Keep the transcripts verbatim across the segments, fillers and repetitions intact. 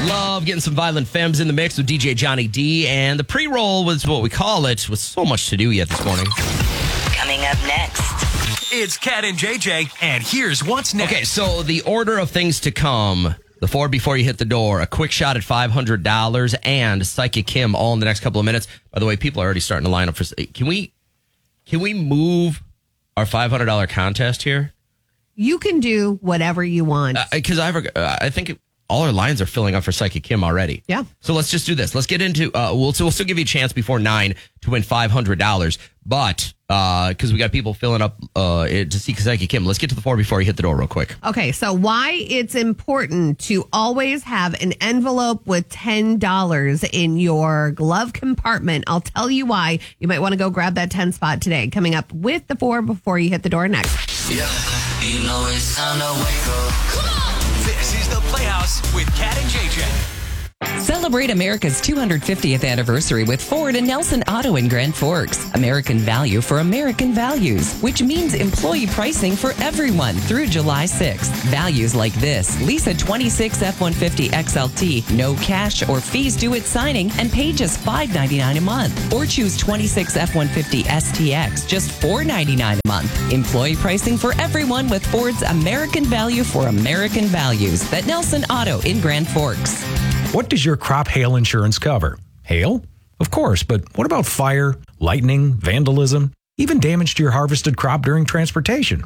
Love getting some Violent Femmes in the mix with D J Johnny D. And the pre-roll was what we call it, with so much to do yet this morning. Coming up next. It's Cat and J J, and here's what's next. Okay, so the order of things to come. The Ford Before You Hit the Door, a quick shot at five hundred dollars, and Psychic Kim all in the next couple of minutes. By the way, people are already starting to line up for... Can we, can we move our five hundred dollars contest here? You can do whatever you want. Because uh, I, I think all our lines are filling up for Psychic Kim already. Yeah. So let's just do this. Let's get into... Uh, we'll, so we'll still give you a chance before nine to win five hundred dollars. But... because uh, we got people filling up uh, to see Psychic Kim. Let's get to the Ford Before You Hit the Door real quick. Okay, so why it's important to always have an envelope with ten dollars in your glove compartment. I'll tell you why. You might want to go grab that ten spot today. Coming up with the Ford Before You Hit the Door next. Yeah, you know it's time to wake up. Come on! This is The Playhouse with Cat and J J. Celebrate America's two hundred fiftieth anniversary with Ford and Nelson Auto in Grand Forks. American value for American values, which means employee pricing for everyone through July sixth. Values like this: lease a twenty-six F one fifty X L T, no cash or fees due at signing, and pay just five ninety-nine a month. Or choose twenty-six F one fifty S T X, just four ninety-nine a month. Employee pricing for everyone with Ford's American value for American values at Nelson Auto in Grand Forks. What does your crop hail insurance cover? Hail? Of course, but what about fire, lightning, vandalism, even damage to your harvested crop during transportation?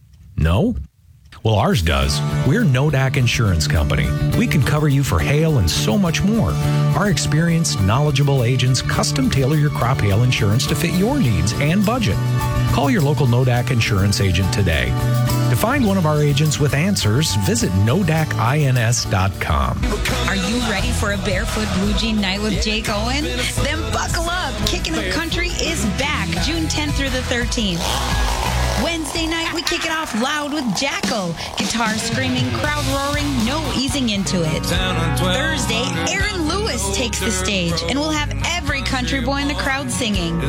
No? Well, ours does. We're Nodak Insurance Company. We can cover you for hail and so much more. Our experienced, knowledgeable agents custom tailor your crop hail insurance to fit your needs and budget. Call your local Nodak Insurance agent today. To find one of our agents with answers, visit nodak ins dot com. Are you ready for a barefoot blue jean night with Jake Owen? Then buckle up. Kicking Up Country is back June tenth through the thirteenth. Wednesday night, we kick it off loud with Jackal. Guitar screaming, crowd roaring, no easing into it. Thursday, Aaron Lewis takes the stage, and we'll have every country boy in the crowd singing.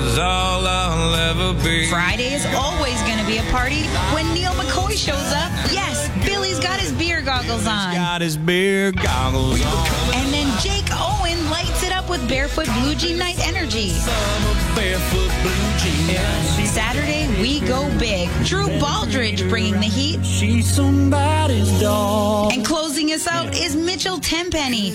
Friday is always going to be a party when Neil McCoy shows up. Yes, Billy's got his beer goggles on. Got his beer goggles on. And then Jake Owen lights it up with Barefoot Blue Jean Night energy. Barefoot blue jean. Saturday, we go big. Drew Baldridge bringing the heat. She's somebody's dog. And closing us out is Mitchell Tenpenny.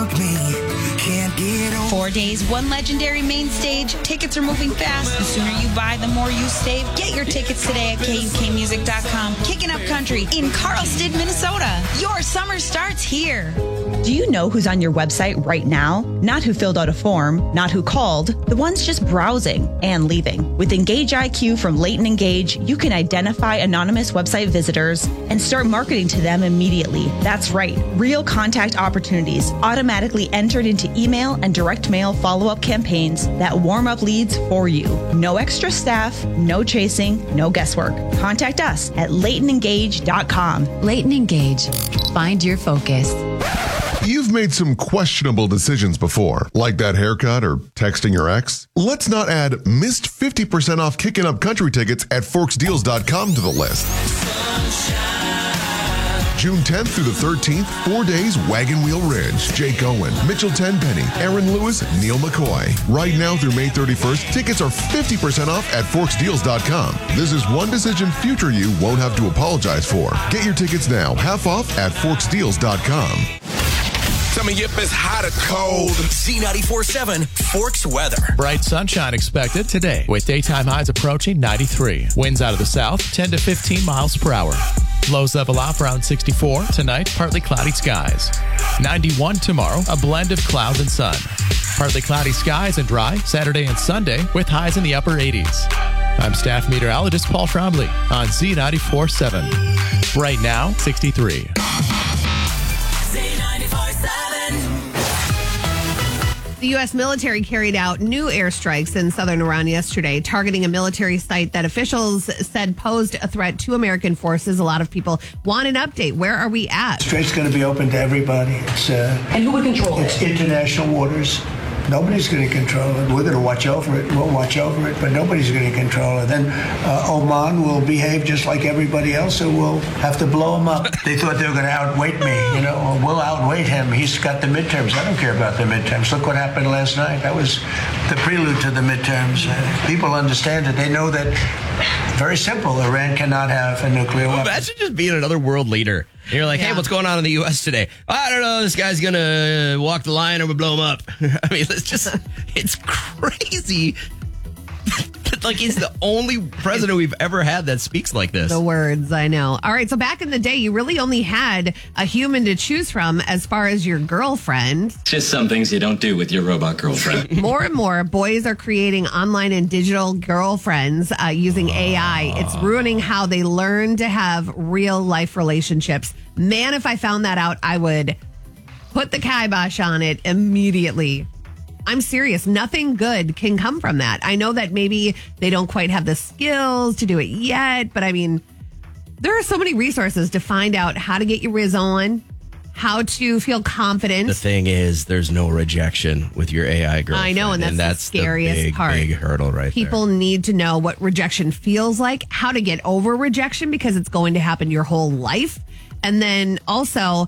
Four days, one legendary main stage. Tickets are moving fast. The sooner you buy, the more you save. Get your tickets today at K U K music dot com. Kicking Up Country in Carlsted, Minnesota. Your summer starts here. Do you know who's on your website right now? Not who filled out a form, not who called, the ones just browsing and leaving. With Engage I Q from Leighton Engage, you can identify anonymous website visitors and start marketing to them immediately. That's right, real contact opportunities automatically entered into email and direct mail follow-up campaigns that warm up leads for you. No extra staff, no chasing, no guesswork. Contact us at leighton engage dot com. Leighton Engage. Find your focus. You've made some questionable decisions before, like that haircut or texting your ex. Let's not add missed fifty percent off Kickin' Up Country tickets at forks deals dot com to the list. June tenth through the thirteenth, four days, Wagon Wheel Ridge, Jake Owen, Mitchell Tenpenny, Aaron Lewis, Neil McCoy. Right now through May thirty-first, tickets are fifty percent off at forks deals dot com. This is one decision future you won't have to apologize for. Get your tickets now, half off at forks deals dot com. Tell me if it's hot or cold. Z ninety-four point seven Forks weather. Bright sunshine expected today with daytime highs approaching ninety-three. Winds out of the south, ten to fifteen miles per hour. Lows level off around sixty-four. Tonight, partly cloudy skies. ninety-one tomorrow, a blend of clouds and sun. Partly cloudy skies and dry Saturday and Sunday with highs in the upper eighties. I'm staff meteorologist Paul Trombley on Z ninety-four point seven. Right now, sixty-three. The U S military carried out new airstrikes in southern Iran yesterday, targeting a military site that officials said posed a threat to American forces. A lot of people want an update. Where are we at? The strait's going to be open to everybody. It's, uh, and who would control it? It's international waters. Nobody's going to control it. We're going to watch over it. We'll watch over it, but nobody's going to control it. Then uh, Oman will behave just like everybody else, so we'll have to blow him up. They thought they were going to outweight me. You know, well, we'll outweight him. He's got the midterms. I don't care about the midterms. Look what happened last night. That was the prelude to the midterms. Uh, people understand it. They know that, very simple, Iran cannot have a nuclear weapon. Imagine just being another world leader. You're like, yeah. hey, what's going on in the U S today? I don't know. This guy's going to walk the line or we blow him up. I mean, it's just, it's crazy. Like, he's the only president we've ever had that speaks like this. The words, I know. All right, so back in the day, you really only had a human to choose from as far as your girlfriend. Just some things you don't do with your robot girlfriend. More and more, boys are creating online and digital girlfriends uh, using A I. It's ruining how they learn to have real-life relationships. Man, if I found that out, I would put the kibosh on it immediately. I'm serious. Nothing good can come from that. I know that maybe they don't quite have the skills to do it yet, but I mean, there are so many resources to find out how to get your whiz on, how to feel confident. The thing is, there's no rejection with your A I girlfriend. I know, and that's, and that's the scariest the big, part. big hurdle right People there. need to know what rejection feels like, how to get over rejection, because it's going to happen your whole life. And then also,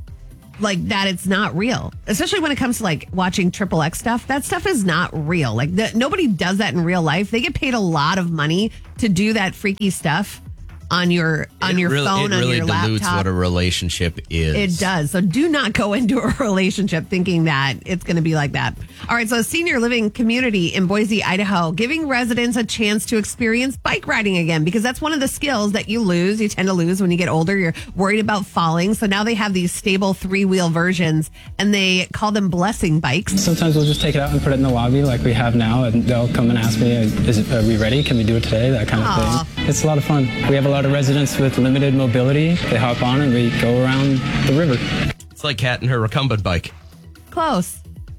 like, that it's not real, especially when it comes to like watching Triple X stuff. That stuff is not real. Like, the, nobody does that in real life. They get paid a lot of money to do that freaky stuff on your on it your really, phone, it really on your dilutes laptop. what a relationship is. It does. So do not go into a relationship thinking that it's going to be like that. All right. So a senior living community in Boise, Idaho, giving residents a chance to experience bike riding again, because that's one of the skills that you lose. You tend to lose when you get older. You're worried about falling. So now they have these stable three wheel versions, and they call them blessing bikes. Sometimes we'll just take it out and put it in the lobby like we have now, and they'll come and ask me, is it, are we ready? Can we do it today? That kind of Aww. thing. It's a lot of fun. We have a lot of residents with limited mobility. They hop on and we go around the river. It's like Kat and her recumbent bike. Close.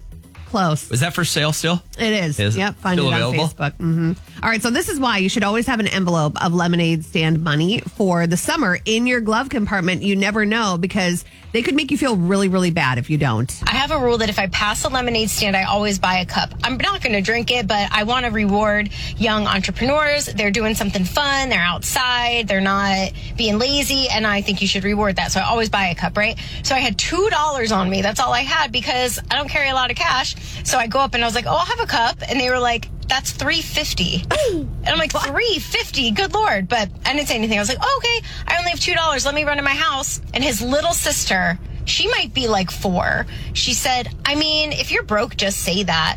Close. Is that for sale still? It is. Is yep. Find still it on available? Facebook. Mm-hmm. All right. So this is why you should always have an envelope of lemonade stand money for the summer in your glove compartment. You never know, because they could make you feel really, really bad if you don't. I have a rule that if I pass a lemonade stand, I always buy a cup. I'm not going to drink it, but I want to reward young entrepreneurs. They're doing something fun. They're outside. They're not being lazy. And I think you should reward that. So I always buy a cup, right? So I had two dollars on me. That's all I had, because I don't carry a lot of cash. So I go up and I was like, oh, I'll have a cup. And they were like, that's three fifty. And I'm like, three fifty? Good Lord. But I didn't say anything. I was like, oh, okay, I only have two dollars. Let me run to my house. And his little sister, she might be like four. She said, I mean, if you're broke, just say that.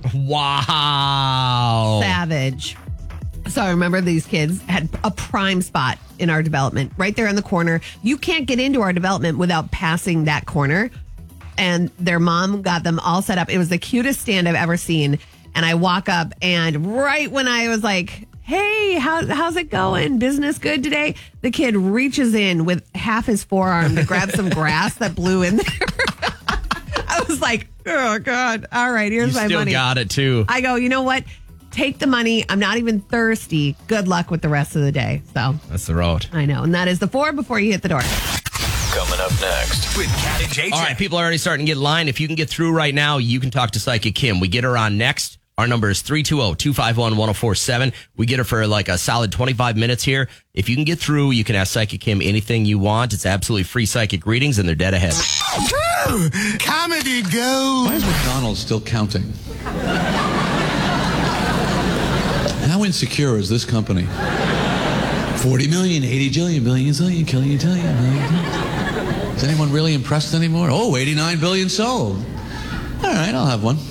Wow. Savage. So I remember these kids had a prime spot in our development right there in the corner. You can't get into our development without passing that corner. And their mom got them all set up. It was the cutest stand I've ever seen. And I walk up, and right when I was like, hey, how, how's it going? Business good today? The kid reaches in with half his forearm to grab some grass that blew in there. I was like, oh, God. All right, here's you my still money. got it, too. I go, you know what? Take the money. I'm not even thirsty. Good luck with the rest of the day. So that's the road. I know. And that is the four before you hit the door. Coming up next with Kat and J J. All right, people are already starting to get in line. If you can get through right now, you can talk to Psychic Kim. We get her on next. Our number is three two zero, two five one, one zero four seven. We get her for like a solid twenty-five minutes here. If you can get through, you can ask Psychic Kim anything you want. It's absolutely free psychic readings, and they're dead ahead. Woo! Comedy gold. Why is McDonald's still counting? How insecure is this company? forty million, eighty jillion, billion, zillion, killion, tillion. Million. Is anyone really impressed anymore? Oh, eighty-nine billion sold. All right, I'll have one.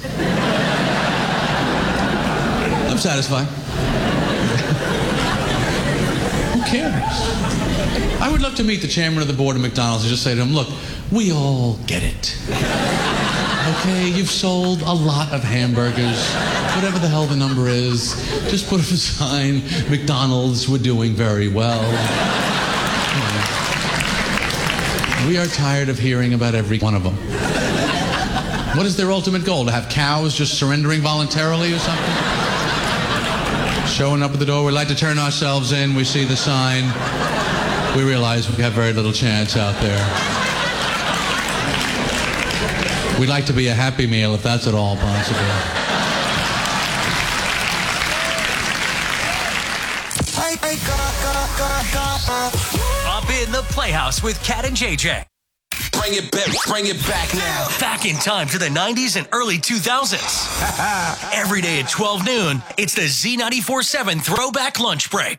I'm satisfied. Who cares? I would love to meet the chairman of the board of McDonald's and just say to him, look, we all get it. Okay, you've sold a lot of hamburgers. Whatever the hell the number is, just put up a sign, McDonald's, we're doing very well. We are tired of hearing about every one of them. What is their ultimate goal? To have cows just surrendering voluntarily or something? Showing up at the door, we'd like to turn ourselves in, we see the sign, we realize we have very little chance out there. We'd like to be a Happy Meal if that's at all possible. Up in the Playhouse with Kat and J J. Bring it back, bring it back now. Back in time to the nineties and early two thousands. Every day at twelve noon, it's the Z ninety-four seven Throwback Lunch Break.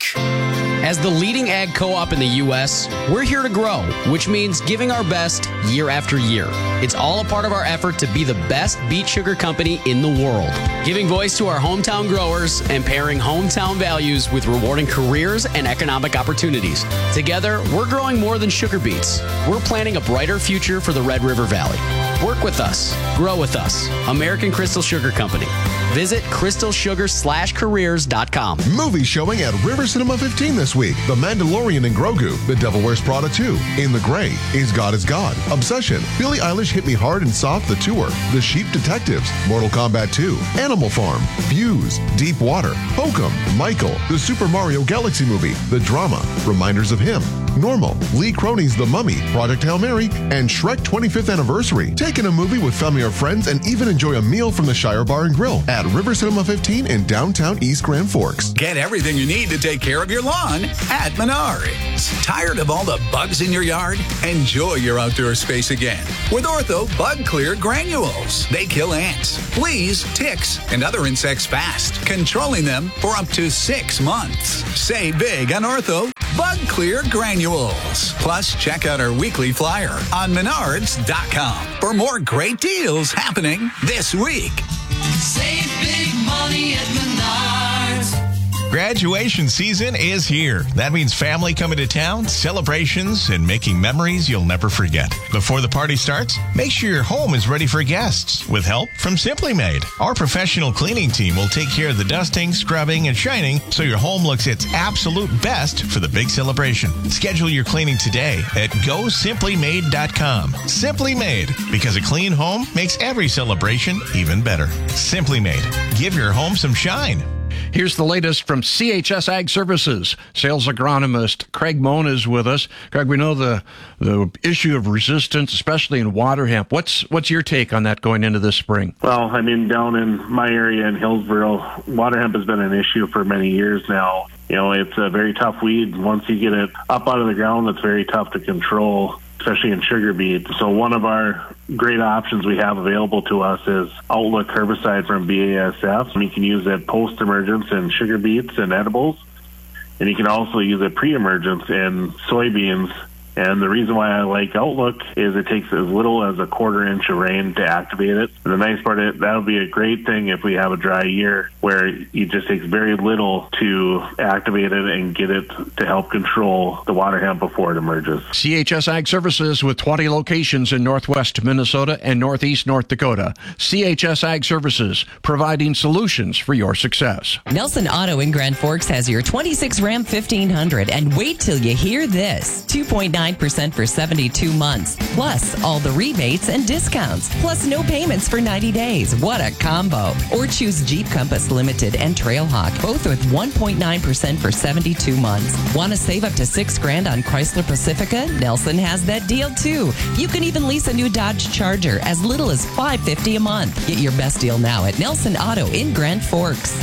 As the leading ag co-op in the U S, we're here to grow, which means giving our best year after year. It's all a part of our effort to be the best beet sugar company in the world, giving voice to our hometown growers and pairing hometown values with rewarding careers and economic opportunities. Together, we're growing more than sugar beets. We're planning a brighter future for the Red River Valley. Work with us. Grow with us. American Crystal Sugar Company. Visit crystal sugar slash careers dot com. Movie showing at River Cinema fifteen this week. The Mandalorian and Grogu, The Devil Wears Prada two, In the Gray, Is God Is God, Obsession, Billie Eilish Hit Me Hard and Soft, The Tour, The Sheep Detectives, Mortal Kombat two, Animal Farm, Fuse, Deep Water, Hokum, Michael, The Super Mario Galaxy Movie, The Drama, Reminders of Him, Normal, Lee Cronin's The Mummy, Project Hail Mary, and Shrek twenty-fifth Anniversary. Take in a movie with family or friends and even enjoy a meal from the Shire Bar and Grill at River Cinema fifteen in downtown East Grand Forks. Get everything you need to take care of your lawn at Menards. Tired of all the bugs in your yard? Enjoy your outdoor space again with Ortho Bug Clear Granules. They kill ants, fleas, ticks, and other insects fast, controlling them for up to six months. Save big on Ortho Bug Clear Granules. Plus, check out our weekly flyer on menards dot com for more great deals happening this week. Save big money at Menards. Graduation season is here. That means family coming to town, celebrations, and making memories you'll never forget. Before the party starts, make sure your home is ready for guests with help from Simply Made. Our professional cleaning team will take care of the dusting, scrubbing, and shining so your home looks its absolute best for the big celebration. Schedule your cleaning today at go simply made dot com. Simply Made, because a clean home makes every celebration even better. Simply Made. Give your home some shine. Here's the latest from C H S Ag Services. Sales agronomist Craig Moan is with us. Craig, we know the the issue of resistance, especially in water hemp. What's what's your take on that going into this spring? Well, I mean, down in my area in Hillsboro, water hemp has been an issue for many years now. You know, it's a very tough weed. Once you get it up out of the ground, it's very tough to control, especially in sugar beet. So one of our great options we have available to us is Outlook herbicide from B A S F. And you can use it post-emergence in sugar beets and edibles. And you can also use it pre-emergence in soybeans. And the reason why I like Outlook is it takes as little as a quarter inch of rain to activate it. And the nice part is that would be a great thing if we have a dry year where it just takes very little to activate it and get it to help control the water hemp before it emerges. C H S Ag Services with twenty locations in northwest Minnesota and northeast North Dakota. C H S Ag Services, providing solutions for your success. Nelson Auto in Grand Forks has your twenty-six Ram fifteen hundred, and wait till you hear this. two point nine percent for seventy-two months, plus all the rebates and discounts, plus no payments for ninety days. What a combo. Or choose Jeep Compass Limited and Trailhawk, both with one point nine percent for seventy-two months. Want to save up to six grand on Chrysler Pacifica? Nelson has that deal too. You can even lease a new Dodge Charger as little as five hundred fifty dollars a month. Get your best deal now at Nelson Auto in Grand Forks.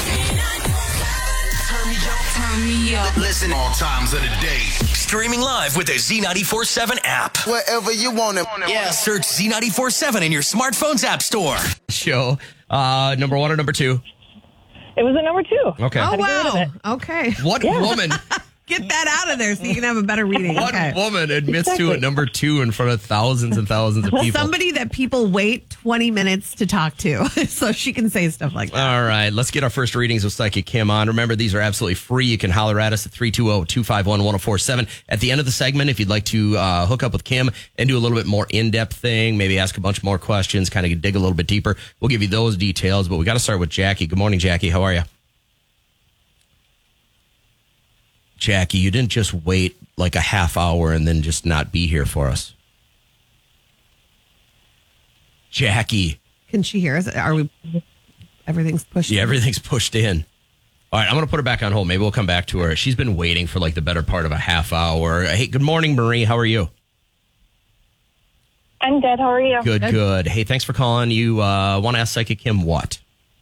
Listen all times of the day. Streaming live with the Z ninety-four seven app. Wherever you want it. Yeah, search Z ninety-four seven in your smartphone's app store. Show. Uh, number one or number two? It was a number two. Okay. Oh, wow. Okay. What Yeah. woman? Get that out of there so you can have a better reading. What Okay. woman admits to Exactly. a number two in front of thousands and thousands of people? Somebody that people wait twenty minutes to talk to so she can say stuff like that. All right, let's get our first readings with Psychic Kim on. Remember, these are absolutely free. You can holler at us at three two zero, two five one, one zero four seven. At the end of the segment, if you'd like to uh, hook up with Kim and do a little bit more in-depth thing, maybe ask a bunch more questions, kind of dig a little bit deeper, we'll give you those details. But we got to start with Jackie. Good morning, Jackie. How are you? Jackie, you didn't just wait like a half hour and then just not be here for us. Jackie. Can she hear us? Are we? Everything's pushed. Yeah, in? everything's pushed in. All right, I'm going to put her back on hold. Maybe we'll come back to her. She's been waiting for like the better part of a half hour. Hey, good morning, Marie. How are you? I'm good. How are you? Good, good. Hey, thanks for calling. You uh, want to ask Psychic Kim what?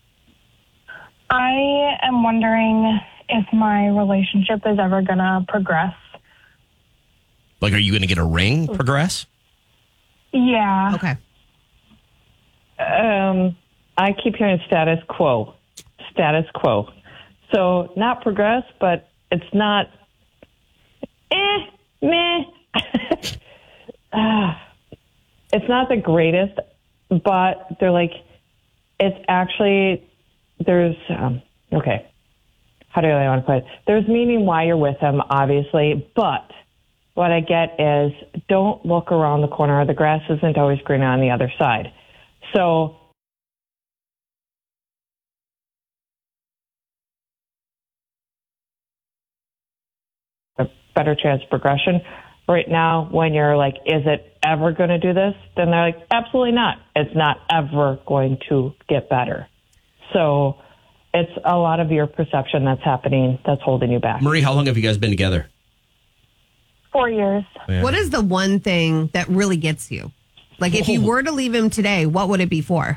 I am wondering if my relationship is ever going to progress. Like, are you going to get a ring progress? Yeah. Okay. Um, I keep hearing status quo. Status quo. So not progress, but it's not eh, meh. uh, it's not the greatest, but they're like, it's actually, there's, um, okay. How do I want to put it? There's meaning why you're with him, obviously, but what I get is don't look around the corner. The grass isn't always greener on the other side. So a better chance of progression. Right now, when you're like, is it ever going to do this? Then they're like, absolutely not. It's not ever going to get better. So it's a lot of your perception that's happening that's holding you back. Marie, how long have you guys been together? Four years. Yeah. What is the one thing that really gets you? Like, if you were to leave him today, what would it be for?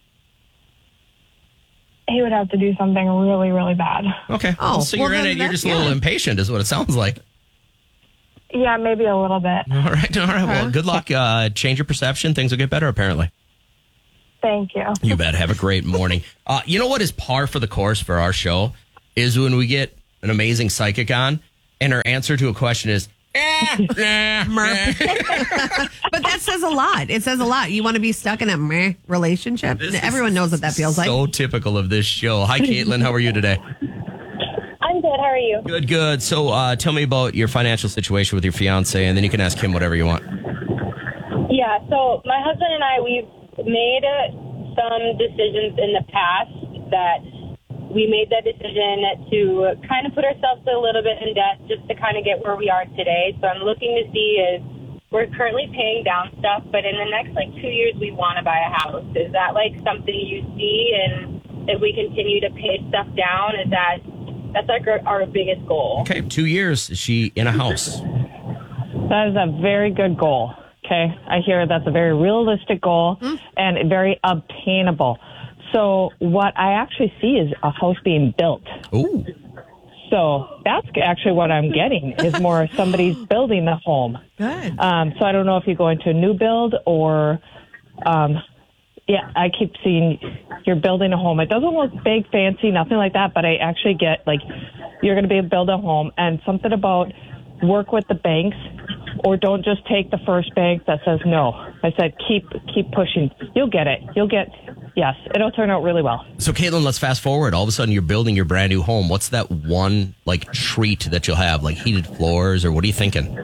He would have to do something really, really bad. Okay. Oh, so well, you're in then it. You're that's- just a little yeah. impatient, is what it sounds like. Yeah, maybe a little bit. All right. All right. Well, good luck. Uh, change your perception. Things will get better, apparently. Thank you. You bet. Have a great morning. Uh, you know what is par for the course for our show is when we get an amazing psychic on and her answer to a question is, eh, nah, meh. But that says a lot. It says a lot. You want to be stuck in a meh relationship? This is Everyone knows what that feels like. So typical of this show. Hi, Caitlin. How are you today? I'm good. How are you? Good, good. So uh, tell me about your financial situation with your fiance, and then you can ask him whatever you want. Yeah, so my husband and I, we've made uh, some decisions in the past that we made that decision to kind of put ourselves a little bit in debt just to kind of get where we are today. So I'm looking to see is we're currently paying down stuff, but in the next like two years we want to buy a house. Is that like something you see? And if we continue to pay stuff down, is that that's like our, our biggest goal? Okay, two years. Is she in a house? That is a very good goal. Okay. I hear that's a very realistic goal mm. and very obtainable. So what I actually see is a house being built. Ooh. So that's actually what I'm getting is more somebody's building the home. Good. Um, so I don't know if you go into a new build or, um, yeah, I keep seeing you're building a home. It doesn't look big, fancy, nothing like that, but I actually get like you're going to be able to build a home and something about work with the banks or don't just take the first bank that says no. I said keep keep pushing. You'll get it. You'll get, yes, it'll turn out really well. So, Caitlin, let's fast forward. All of a sudden, you're building your brand new home. What's that one, like, treat that you'll have? Like heated floors, or what are you thinking?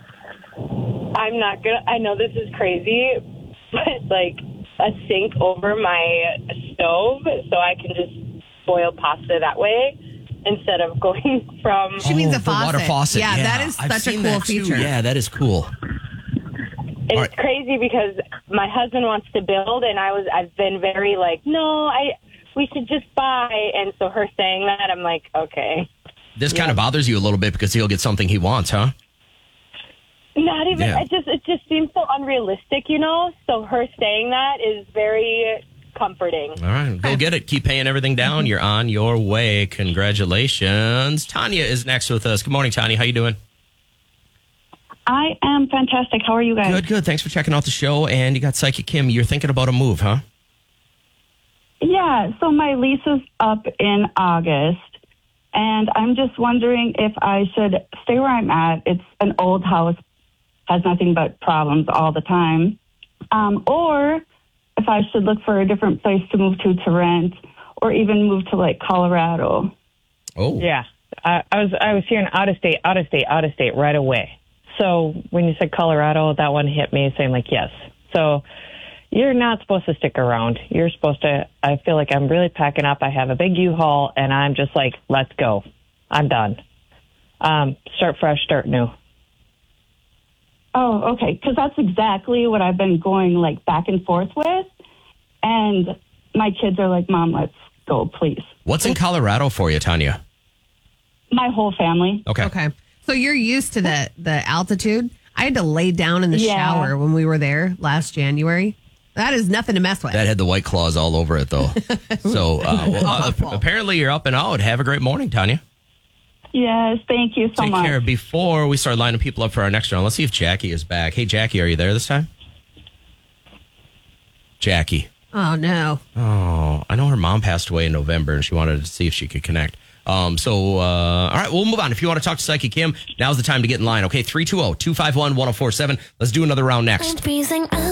I'm not going to, I know this is crazy, but like a sink over my stove so I can just boil pasta that way instead of going from... She means Oh, a the faucet. water faucet. Yeah, Yeah, that is I've such a seen cool that too. feature. Yeah, that is cool. And All it's right. crazy because my husband wants to build, and I was I've been very like, no, I we should just buy. And so her saying that, I'm like, okay. This kind of bothers you a little bit because he'll get something he wants, huh? Not even. Yeah. It just it just seems so unrealistic, you know. So her saying that is very comforting. All right, go get it. Keep paying everything down. You're on your way. Congratulations. Tanya is next with us. Good morning, Tanya. How you doing? I am fantastic. How are you guys? Good, good. Thanks for checking out the show. And you got Psychic Kim. You're thinking about a move, huh? Yeah, so my lease is up in August, and I'm just wondering if I should stay where I'm at. It's an old house, has nothing but problems all the time. Um, or if I should look for a different place to move to to rent, or even move to, like, Colorado. Oh. Yeah. I, I was I was hearing out of state, out of state, out of state right away. So when you said Colorado, that one hit me saying like, yes. So you're not supposed to stick around. You're supposed to, I feel like I'm really packing up. I have a big U-Haul and I'm just like, let's go. I'm done. Um, start fresh, start new. Oh, okay, because that's exactly what I've been going, like, back and forth with. And my kids are like, Mom, let's go, please. What's in Colorado for you, Tanya? My whole family. Okay. Okay. So you're used to the, the altitude. I had to lay down in the Yeah. shower when we were there last January. That is nothing to mess with. That had the White Claws all over it, though. So uh, well, uh, apparently you're up and out. Have a great morning, Tanya. Yes, thank you so Take much. care. Before we start lining people up for our next round, let's see if Jackie is back. Hey, Jackie, are you there this time? Jackie. Oh, no. Oh, I know her mom passed away in November, and she wanted to see if she could connect. Um, so, uh, all right, we'll move on. If you want to talk to Psychic Kim, now's the time to get in line. Okay, three two zero, two five one, one zero four seven. Let's do another round next. Freezing up.